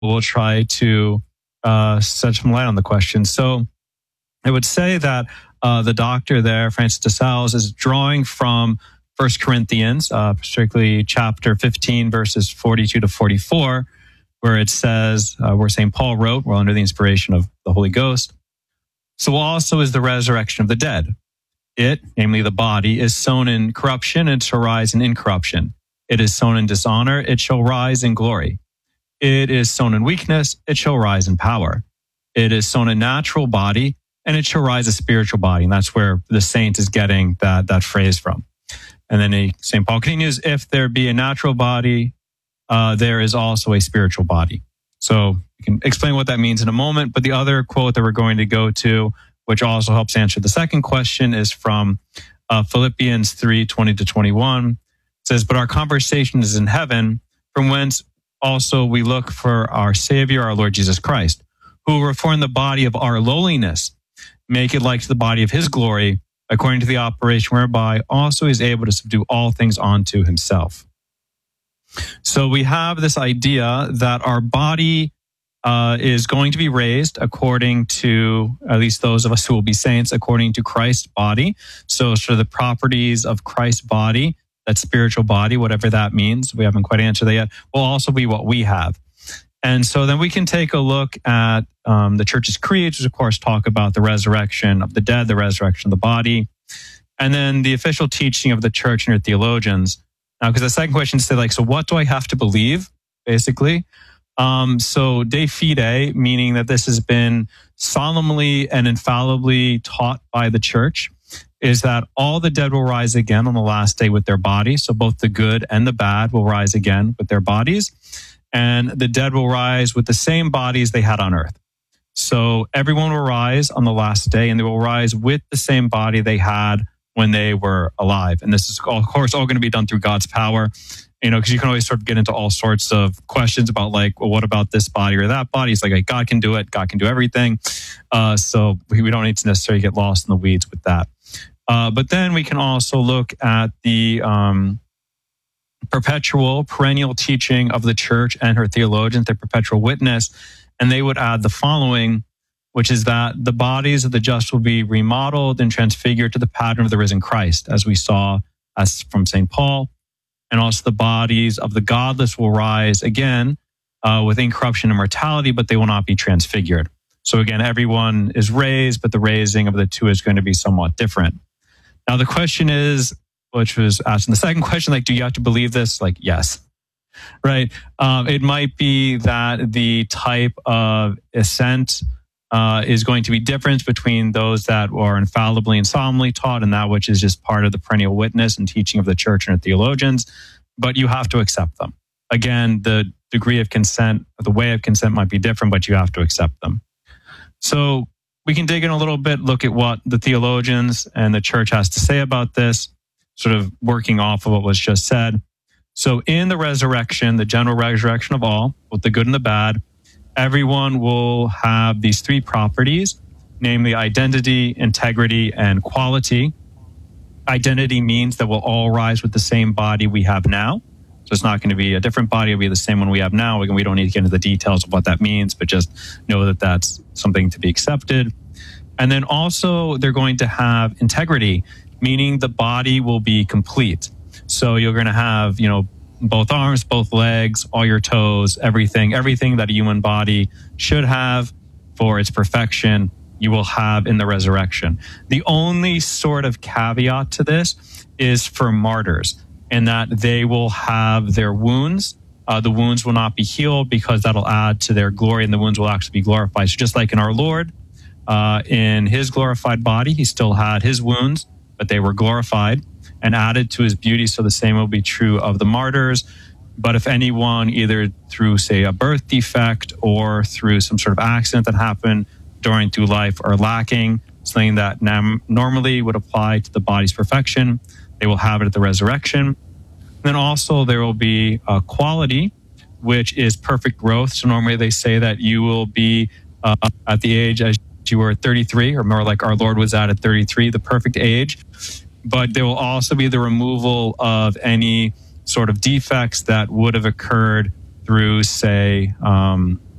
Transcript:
we'll try to shed some light on the question. So I would say that the doctor there, Francis de Sales, is drawing from 1 Corinthians, particularly chapter 15, verses 42 to 44, where it says, where St. Paul wrote, we're under the inspiration of the Holy Ghost. So also is the resurrection of the dead. It, namely the body, is sown in corruption, and it shall rise in incorruption. It is sown in dishonor, it shall rise in glory. It is sown in weakness, it shall rise in power. It is sown a natural body, and it shall rise a spiritual body. And that's where the saint is getting that phrase from. And then St. Paul continues, if there be a natural body, there is also a spiritual body. So we can explain what that means in a moment. But the other quote that we're going to go to, which also helps answer the second question, is from Philippians 3, 20 to 21. It says, but our conversation is in heaven, from whence also we look for our Savior, our Lord Jesus Christ, who will reform the body of our lowliness, make it like to the body of his glory, according to the operation whereby also he is able to subdue all things unto himself. So we have this idea that our body is going to be raised according to, at least those of us who will be saints, according to Christ's body. So the properties of Christ's body, that spiritual body, whatever that means, we haven't quite answered that yet, will also be what we have. And so then we can take a look at the church's creeds, which of course talk about the resurrection of the dead, the resurrection of the body, and then the official teaching of the church and her theologians. Now, because the second question is, so what do I have to believe, basically? So de fide, meaning that this has been solemnly and infallibly taught by the church, is that all the dead will rise again on the last day with their bodies. So both the good and the bad will rise again with their bodies. And the dead will rise with the same bodies they had on earth. So everyone will rise on the last day, and they will rise with the same body they had when they were alive. And this is, of course, all going to be done through God's power, because you can always sort of get into all sorts of questions about what about this body or that body? It's like God can do it. God can do everything. So we don't need to necessarily get lost in the weeds with that. But then we can also look at the perpetual, perennial teaching of the church and her theologians, their perpetual witness. And they would add the following, which is that the bodies of the just will be remodeled and transfigured to the pattern of the risen Christ, as we saw as from St. Paul. And also the bodies of the godless will rise again with incorruption and mortality, but they will not be transfigured. So again, everyone is raised, but the raising of the two is going to be somewhat different. Now, the question is, which was asked in the second question, do you have to believe this? Yes. Right. It might be that the type of ascent is going to be different between those that are infallibly and solemnly taught and that which is just part of the perennial witness and teaching of the church and her theologians, but you have to accept them. Again, the degree of consent, the way of consent might be different, but you have to accept them. So we can dig in a little bit, look at what the theologians and the church has to say about this, sort of working off of what was just said. So in the resurrection, the general resurrection of all, with the good and the bad, everyone will have these three properties, namely identity, integrity, and quality. Identity means that we'll all rise with the same body we have now. So it's not going to be a different body. It'll be the same one we have now. We don't need to get into the details of what that means, but just know that that's something to be accepted. And then also they're going to have integrity, meaning the body will be complete. So you're going to have, both arms, both legs, all your toes, everything that a human body should have for its perfection, you will have in the resurrection. The only sort of caveat to this is for martyrs, in that they will have their wounds. The wounds will not be healed because that'll add to their glory, and the wounds will actually be glorified. So just like in our Lord, in his glorified body, he still had his wounds, but they were glorified and added to his beauty. So the same will be true of the martyrs. But if anyone, either through, say, a birth defect or through some sort of accident that happened through life, are lacking something that normally would apply to the body's perfection, they will have it at the resurrection. And then also there will be a quality, which is perfect growth. So normally they say that you will be at the age as you were at 33, or more like our Lord was at 33, the perfect age. But there will also be the removal of any sort of defects that would have occurred through, say,